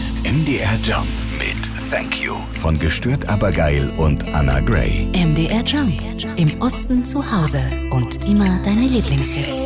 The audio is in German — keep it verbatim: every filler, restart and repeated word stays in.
ist M D R Jump mit Thank You von Gestört aber geil und Anna Gray. M D R Jump. Im Osten zu Hause und immer deine Lieblingshits.